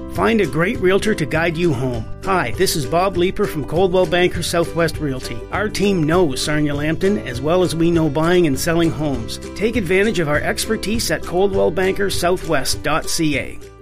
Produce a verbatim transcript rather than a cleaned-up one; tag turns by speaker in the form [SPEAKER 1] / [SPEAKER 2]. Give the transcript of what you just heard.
[SPEAKER 1] Find a great realtor to guide you home. Hi, this is Bob Leeper from Coldwell Banker Southwest Realty. Our team knows Sarnia Lambton as well as we know buying and selling homes. Take advantage of our expertise at coldwell banker southwest dot c a.